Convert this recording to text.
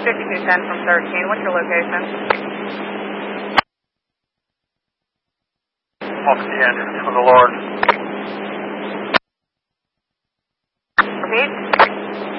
5210 from 13. What's your location? Off the end for the Lord.